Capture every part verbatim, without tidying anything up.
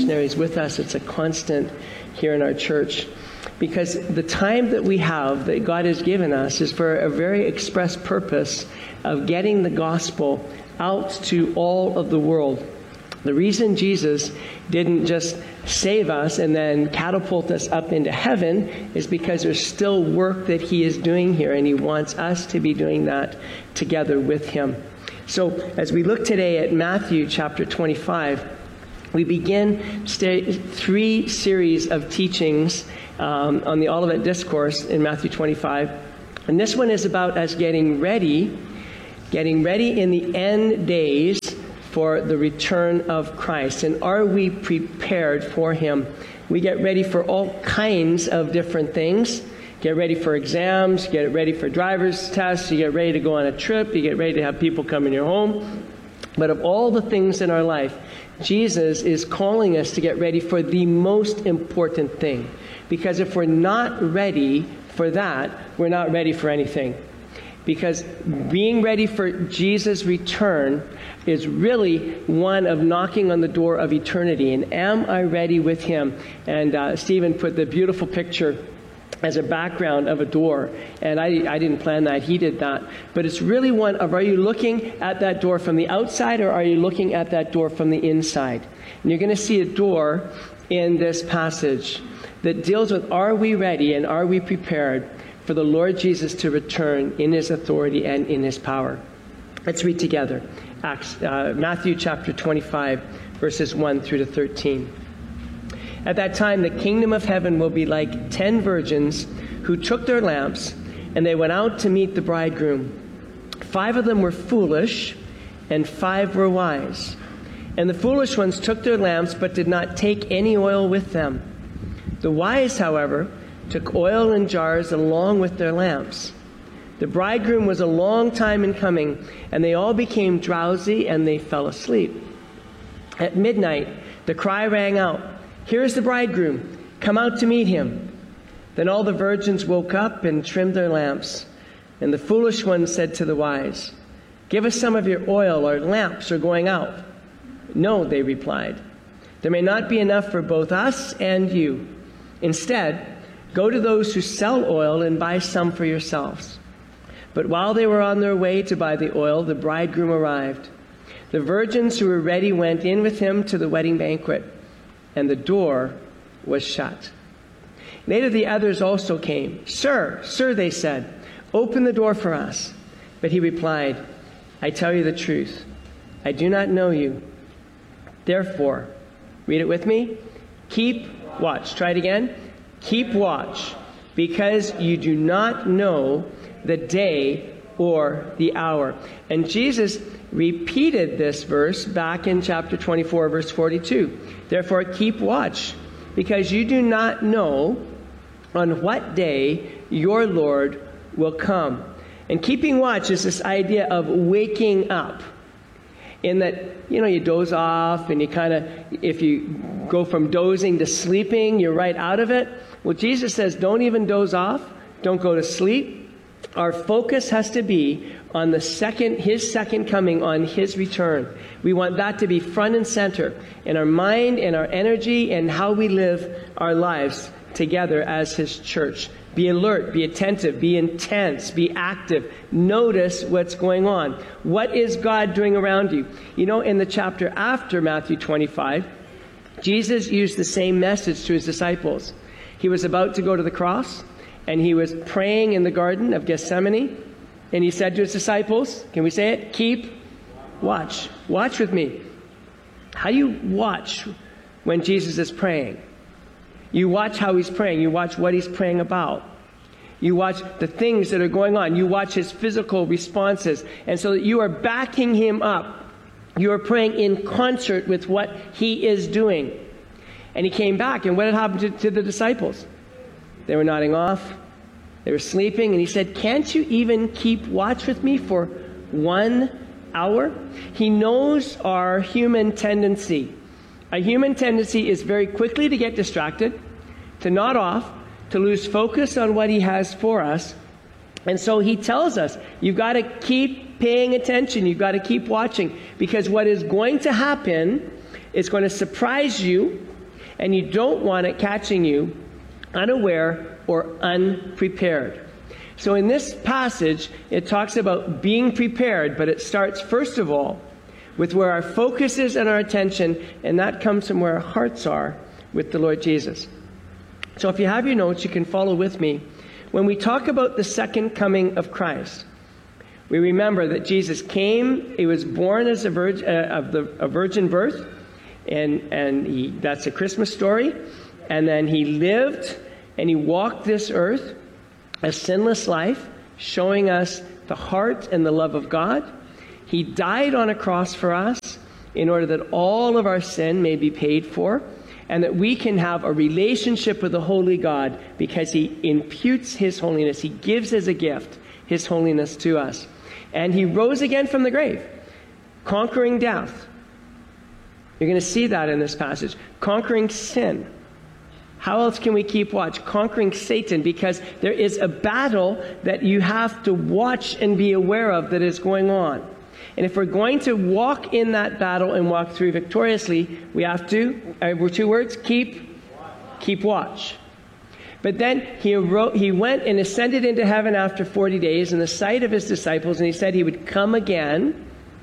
missionaries with us. It's a constant here in our church. Because the time that we have, that God has given us, is for a very express purpose of getting the gospel out to all of the world. The reason Jesus didn't just save us and then catapult us up into heaven is because there's still work that he is doing here, and he wants us to be doing that together with him. So as we look today at Matthew chapter twenty-five, we begin three series of teachings um, on the Olivet Discourse in Matthew twenty-five. And this one is about us getting ready, getting ready in the end days for the return of Christ. And are we prepared for him? We get ready for all kinds of different things. Get ready for exams, get ready for driver's tests, you get ready to go on a trip, you get ready to have people come in your home. But of all the things in our life, Jesus is calling us to get ready for the most important thing. Because if we're not ready for that, we're not ready for anything. Because being ready for Jesus' return is really one of knocking on the door of eternity. And am I ready with him? And uh, Stephen put the beautiful picture as a background of a door. And I, I didn't plan that. He did that. But it's really one of, are you looking at that door from the outside, or are you looking at that door from the inside? And you're going to see a door in this passage that deals with, are we ready and are we prepared for the Lord Jesus to return in his authority and in his power? Let's read together. Acts, uh, Matthew chapter twenty-five, verses one through to thirteen. At that time, the kingdom of heaven will be like ten virgins who took their lamps, and they went out to meet the bridegroom. Five of them were foolish, and five were wise. And the foolish ones took their lamps, but did not take any oil with them. The wise, however, took oil in jars along with their lamps. The bridegroom was a long time in coming, and they all became drowsy, and they fell asleep. At midnight, the cry rang out, "Here is the bridegroom, come out to meet him." Then all the virgins woke up and trimmed their lamps. And the foolish ones said to the wise, "Give us some of your oil, our lamps are going out." "No," they replied, "there may not be enough for both us and you. Instead, go to those who sell oil and buy some for yourselves." But while they were on their way to buy the oil, the bridegroom arrived. The virgins who were ready went in with him to the wedding banquet, and the door was shut. Later the others also came. "Sir, sir," they said, "open the door for us." But he replied, "I tell you the truth, I do not know you. Therefore," read it with me, "keep watch." Try it again. "Keep watch, because you do not know the day or the hour." And Jesus repeated this verse back in chapter twenty-four, verse forty-two. "Therefore, keep watch, because you do not know on what day your Lord will come." And keeping watch is this idea of waking up. In that, you know, you doze off and you kind of, if you go from dozing to sleeping, you're right out of it. Well, Jesus says, don't even doze off. Don't go to sleep. Our focus has to be on the second, his second coming, on his return. We want that to be front and center in our mind, in our energy, and how we live our lives together as his church. Be alert, be attentive, be intense, be active. Notice what's going on. What is God doing around you? You know, in the chapter after Matthew twenty-five, Jesus used the same message to his disciples. He was about to go to the cross, and he was praying in the Garden of Gethsemane, and he said to his disciples, can we say it? Keep watch. Watch with me. How do you watch when Jesus is praying? You watch how he's praying. You watch what he's praying about. You watch the things that are going on. You watch his physical responses. And so that you are backing him up. You are praying in concert with what he is doing. And he came back, and what had happened to, to the disciples? They were nodding off. They were sleeping. And he said, can't you even keep watch with me for one hour? He knows our human tendency. A human tendency is very quickly to get distracted, to nod off, to lose focus on what he has for us. And so he tells us, you've got to keep paying attention. You've got to keep watching, because what is going to happen is going to surprise you and you don't want it catching you unaware or unprepared. So in this passage, it talks about being prepared, but it starts, first of all, with where our focus is and our attention, and that comes from where our hearts are with the Lord Jesus. So if you have your notes, you can follow with me. When we talk about the second coming of Christ, we remember that Jesus came, he was born as a, virgin, uh, of the, a virgin birth, and, and he, that's a Christmas story. And then he lived and he walked this earth, a sinless life, showing us the heart and the love of God. He died on a cross for us in order that all of our sin may be paid for, and that we can have a relationship with the holy God because he imputes his holiness. He gives as a gift his holiness to us. And he rose again from the grave, conquering death. You're going to see that in this passage. Conquering sin. How else can we keep watch? Conquering Satan, because there is a battle that you have to watch and be aware of that is going on. And if we're going to walk in that battle and walk through victoriously, we have to, uh, we're two words, keep, keep watch. But then he, wrote, he went and ascended into heaven after forty days in the sight of his disciples, and he said he would come again.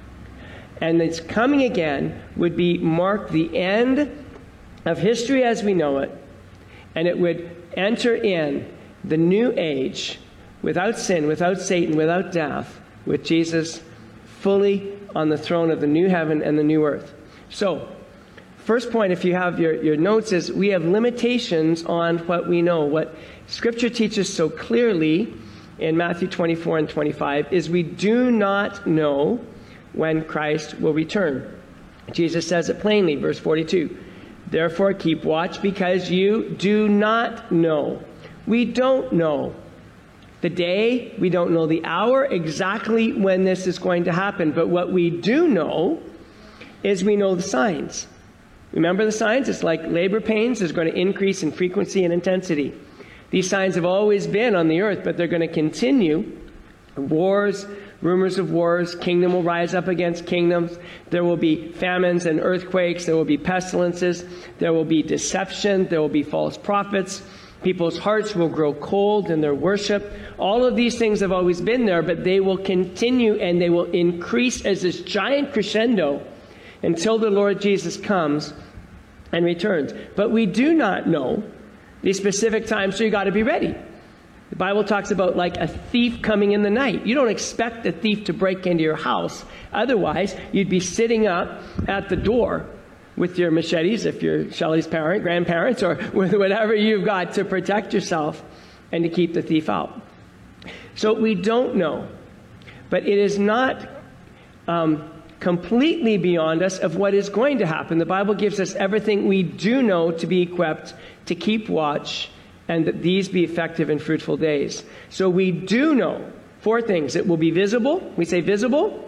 And this coming again would be mark the end of history as we know it, and it would enter in the new age without sin, without Satan, without death, with Jesus fully on the throne of the new heaven and the new earth. So, first point, if you have your, your notes, is we have limitations on what we know. What Scripture teaches so clearly in Matthew twenty-four and twenty-five is we do not know when Christ will return. Jesus says it plainly, verse forty-two. Therefore keep watch, because you do not know. We don't know the day, we don't know the hour exactly when this is going to happen. But what we do know is we know the signs. Remember the signs? It's like labor pains is going to increase in frequency and intensity. These signs have always been on the earth, but they're going to continue. Wars, rumors of wars, kingdom will rise up against kingdoms. There will be famines and earthquakes. There will be pestilences. There will be deception. There will be false prophets. People's hearts will grow cold in their worship. All of these things have always been there, but they will continue and they will increase as this giant crescendo until the Lord Jesus comes and returns. But we do not know the specific time, so you got to be ready. The Bible talks about like a thief coming in the night. You don't expect a thief to break into your house. Otherwise, you'd be sitting up at the door with your machetes, if you're Shelley's parent, grandparents, or with whatever you've got to protect yourself and to keep the thief out. So we don't know. But it is not um, completely beyond us of what is going to happen. The Bible gives us everything we do know to be equipped to keep watch, and that these be effective and fruitful days. So we do know four things. It will be visible. We say visible.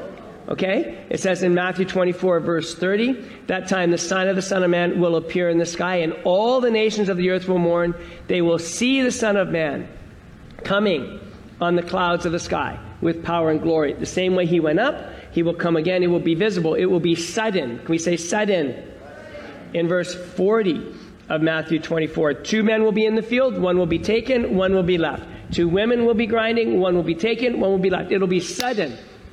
Okay? It says in Matthew twenty-four, verse thirty, that time the sign of the Son of Man will appear in the sky, and all the nations of the earth will mourn. They will see the Son of Man coming on the clouds of the sky with power and glory. The same way he went up, he will come again. It will be visible. It will be sudden. Can we say sudden? In verse forty of Matthew twenty-four, two men will be in the field, one will be taken, one will be left. Two women will be grinding, one will be taken, one will be left. It'll be sudden.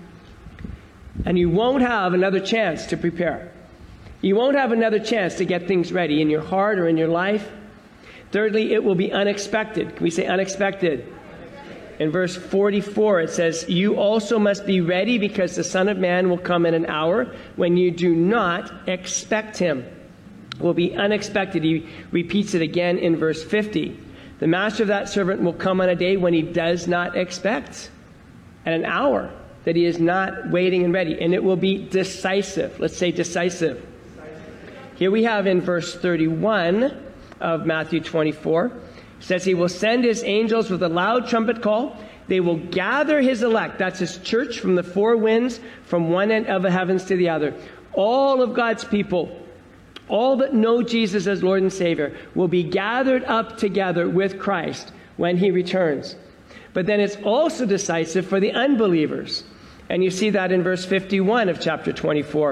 And you won't have another chance to prepare. You won't have another chance to get things ready in your heart or in your life. Thirdly, it will be unexpected. Can we say unexpected? In verse forty-four, it says, you also must be ready, because the Son of Man will come in an hour when you do not expect him. It will be unexpected. He repeats it again in verse fifty. The master of that servant will come on a day when he does not expect, at an hour that he is not waiting and ready, and it will be decisive. Let's say decisive. Here we have in verse thirty-one of Matthew twenty-four, it says he will send his angels with a loud trumpet call. They will gather his elect, that's his church, from the four winds, from one end of the heavens to the other. All of God's people, all that know Jesus as Lord and Savior, will be gathered up together with Christ when he returns. But then it's also decisive for the unbelievers. And you see that in verse fifty-one of chapter twenty-four.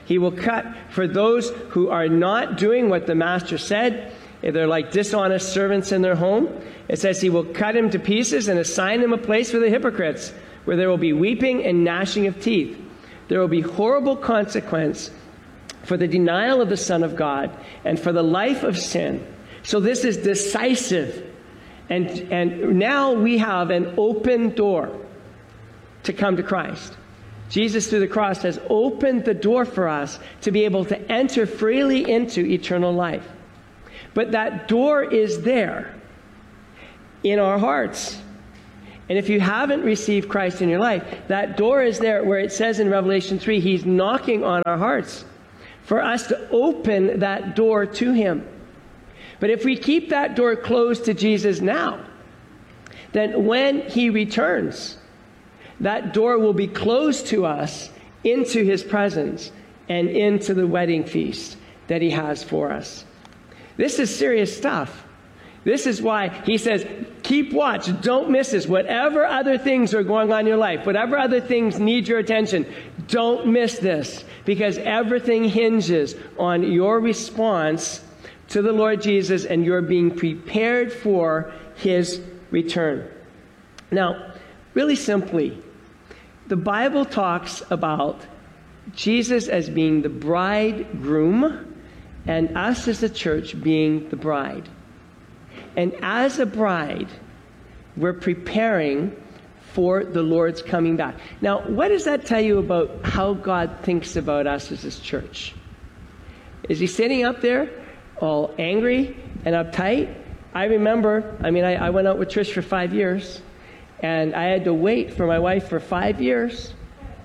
He will cut for those who are not doing what the master said. They're like dishonest servants in their home. It says he will cut him to pieces and assign him a place for the hypocrites, where there will be weeping and gnashing of teeth. There will be horrible consequence for the denial of the Son of God and for the life of sin. So this is decisive. And, and now we have an open door to come to Christ. Jesus, through the cross, has opened the door for us to be able to enter freely into eternal life. But that door is there in our hearts. And if you haven't received Christ in your life, that door is there where it says in Revelation three, he's knocking on our hearts for us to open that door to him. But if we keep that door closed to Jesus now, then when he returns, that door will be closed to us into his presence and into the wedding feast that he has for us. This is serious stuff. This is why he says, keep watch, don't miss this. Whatever other things are going on in your life, whatever other things need your attention, don't miss this, because everything hinges on your response to the Lord Jesus and your being prepared for his return. Now, really simply, the Bible talks about Jesus as being the bridegroom and us as a church being the bride. And as a bride, we're preparing for the Lord's coming back. Now, what does that tell you about how God thinks about us as his church? Is he sitting up there all angry and uptight? I remember, I mean, I, I went out with Trish for five years, and I had to wait for my wife for five years.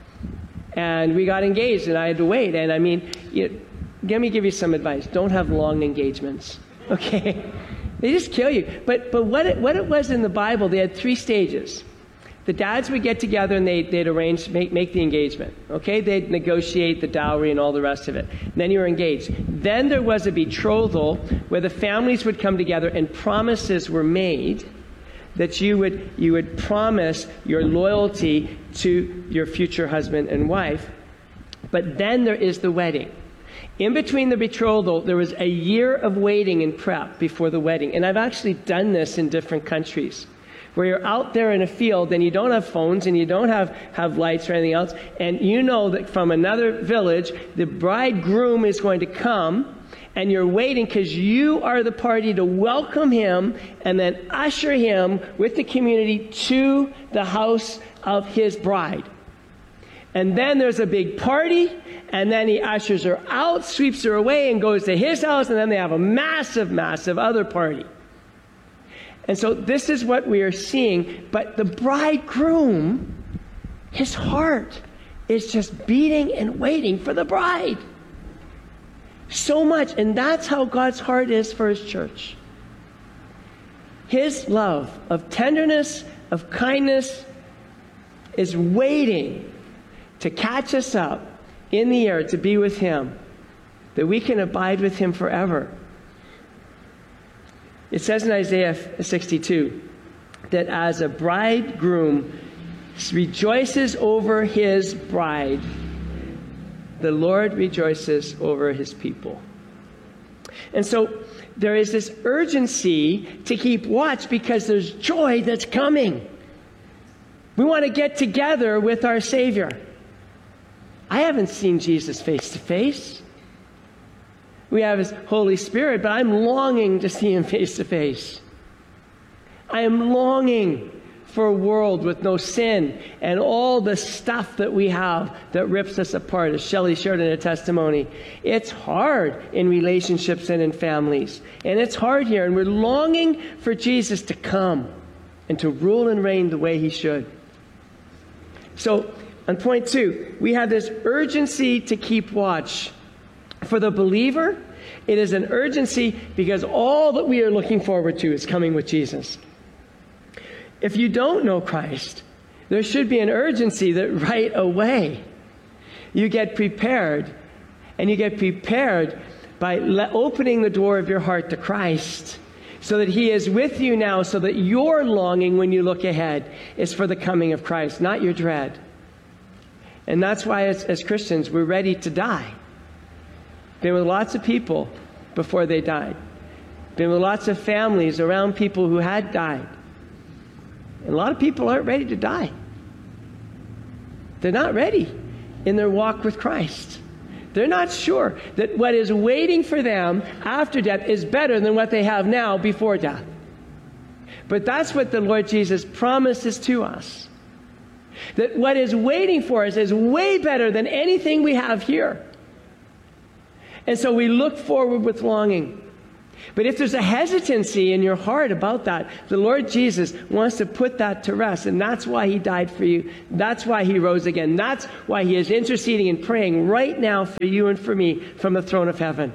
And we got engaged, and I had to wait. And I mean, you, let me give you some advice. Don't have long engagements, okay? They just kill you. But but what it, what it was in the Bible, they had three stages. The dads would get together and they'd, they'd arrange, make, make the engagement, okay? They'd negotiate the dowry and all the rest of it. And then you were engaged. Then there was a betrothal where the families would come together and promises were made that you would you would promise your loyalty to your future husband and wife. But then there is the wedding. In between the betrothal, there was a year of waiting and prep before the wedding. And I've actually done this in different countries, where you're out there in a field and you don't have phones and you don't have, have lights or anything else. And you know that from another village, the bridegroom is going to come, and you're waiting because you are the party to welcome him and then usher him with the community to the house of his bride. And then there's a big party, and then he ushers her out, sweeps her away, and goes to his house, and then they have a massive, massive other party. And so this is what we are seeing. But the bridegroom, his heart is just beating and waiting for the bride. So much. And that's how God's heart is for his church. His love of tenderness, of kindness, is waiting to catch us up in the air to be with him, that we can abide with him forever. It says in Isaiah sixty-two that as a bridegroom rejoices over his bride, the Lord rejoices over his people. And so there is this urgency to keep watch because there's joy that's coming. We want to get together with our Savior. I haven't seen Jesus face to face. We have his Holy Spirit, but I'm longing to see him face to face. I am longing for a world with no sin and all the stuff that we have that rips us apart, as Shelley shared in her testimony. It's hard in relationships and in families. And it's hard here. And we're longing for Jesus to come and to rule and reign the way he should. So, on point two, we have this urgency to keep watch. For the believer, it is an urgency because all that we are looking forward to is coming with Jesus. If you don't know Christ, there should be an urgency that right away you get prepared, and you get prepared by le- opening the door of your heart to Christ so that he is with you now, so that your longing when you look ahead is for the coming of Christ, not your dread. And that's why as, as Christians, we're ready to die Been with lots of people before they died. Been with lots of families around people who had died. And a lot of people aren't ready to die. They're not ready in their walk with Christ. They're not sure that what is waiting for them after death is better than what they have now before death. But that's what the Lord Jesus promises to us. That what is waiting for us is way better than anything we have here. And so we look forward with longing. But if there's a hesitancy in your heart about that, the Lord Jesus wants to put that to rest. And that's why he died for you. That's why he rose again. That's why he is interceding and praying right now for you and for me from the throne of heaven.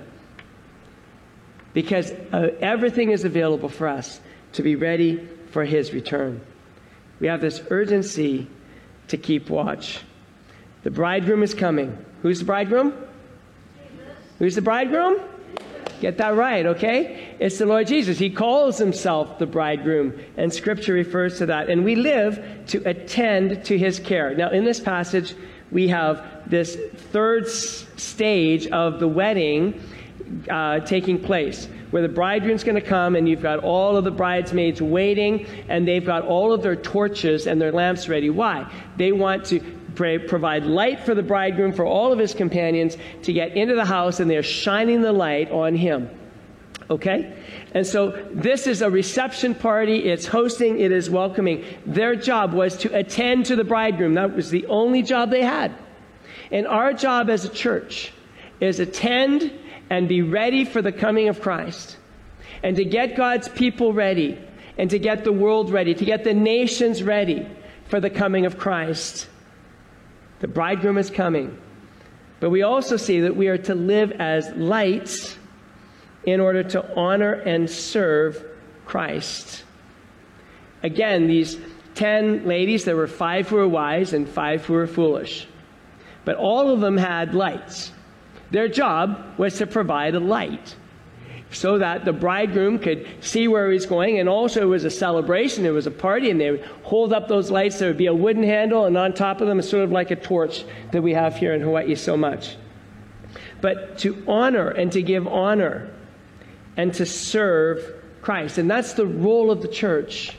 Because uh, everything is available for us to be ready for his return. We have this urgency to keep watch. The bridegroom is coming. Who's the bridegroom? Who's the bridegroom? Get that right, okay? It's the Lord Jesus. He calls himself the bridegroom, and Scripture refers to that. And we live to attend to his care. Now, in this passage, we have this third s- stage of the wedding uh, taking place, where the bridegroom's going to come, and you've got all of the bridesmaids waiting, and they've got all of their torches and their lamps ready. Why? They want to pray, provide light for the bridegroom, for all of his companions to get into the house, and they're shining the light on him. Okay? And so this is a reception party. It's hosting. It is welcoming. Their job was to attend to the bridegroom. That was the only job they had. And our job as a church is attend and be ready for the coming of Christ, and to get God's people ready, and to get the world ready, to get the nations ready for the coming of Christ. The bridegroom is coming. But we also see that we are to live as lights in order to honor and serve Christ. Again, these ten ladies, there were five who were wise and five who were foolish. But all of them had lights. Their job was to provide a light so that the bridegroom could see where he's going. And also it was a celebration. It was a party, and they would hold up those lights. There would be a wooden handle, and on top of them is sort of like a torch that we have here in Hawaii so much. But to honor and to give honor and to serve Christ. And that's the role of the church.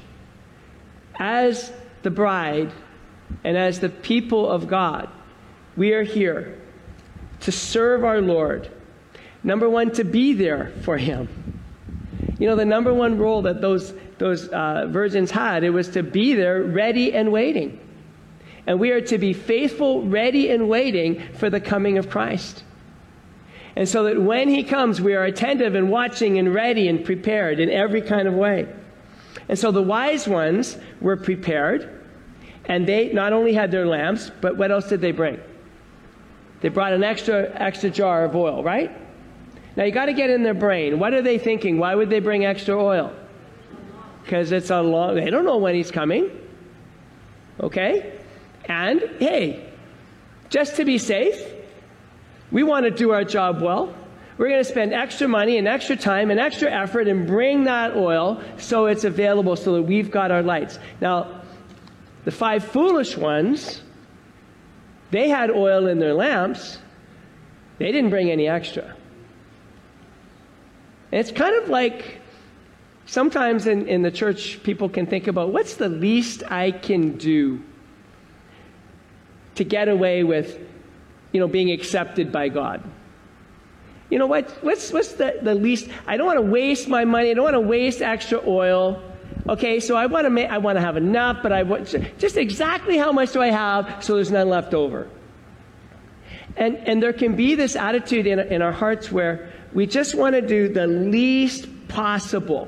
As the bride and as the people of God, we are here to serve our Lord. Number one, to be there for him. You know, the number one role that those, those uh, virgins had, it was to be there ready and waiting. And we are to be faithful, ready and waiting for the coming of Christ. And so that when he comes, we are attentive and watching and ready and prepared in every kind of way. And so the wise ones were prepared, and they not only had their lamps, but what else did they bring? They brought an extra extra jar of oil, right? Now you got to get in their brain. What are they thinking? Why would they bring extra oil? Because it's a long, they don't know when he's coming. Okay? And, hey, just to be safe, we want to do our job well. We're going to spend extra money and extra time and extra effort and bring that oil so it's available so that we've got our lights. Now, the five foolish ones, they had oil in their lamps. They didn't bring any extra. And it's kind of like sometimes in, in the church, people can think about, what's the least I can do to get away with, you know, being accepted by God? You know, what, what's, what's the, the least? I don't want to waste my money. I don't want to waste extra oil. Okay, so I want to make, I want to have enough, but I want just exactly how much do I have so there's none left over. And and there can be this attitude in in our hearts where we just want to do the least possible.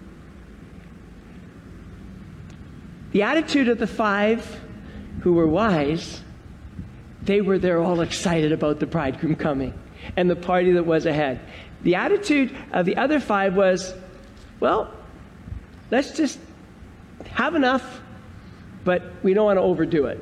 The attitude of the five who were wise, they were there all excited about the bridegroom coming and the party that was ahead. The attitude of the other five was, well, let's just have enough, but we don't want to overdo it.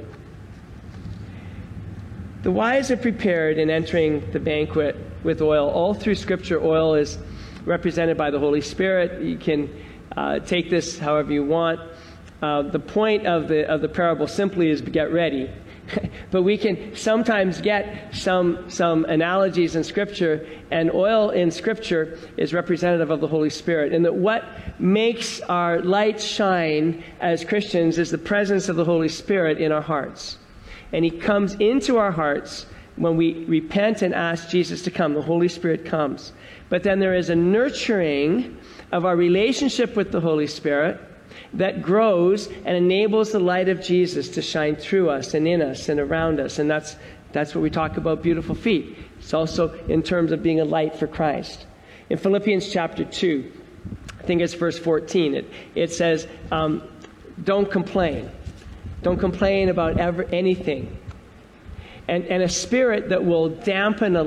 The wise are prepared in entering the banquet with oil. All through Scripture, oil is represented by the Holy Spirit. You can uh, take this however you want. Uh, the point of the of the parable simply is to get ready. But we can sometimes get some some analogies in Scripture, and oil in Scripture is representative of the Holy Spirit. And that what makes our light shine as Christians is the presence of the Holy Spirit in our hearts. And He comes into our hearts when we repent and ask Jesus to come. The Holy Spirit comes. But then there is a nurturing of our relationship with the Holy Spirit that grows and enables the light of Jesus to shine through us and in us and around us. And that's that's what we talk about beautiful feet. It's also in terms of being a light for Christ. In Philippians chapter two, I think it's verse fourteen, it, it says, um, don't complain. Don't complain about ever anything. And, and a spirit that will dampen a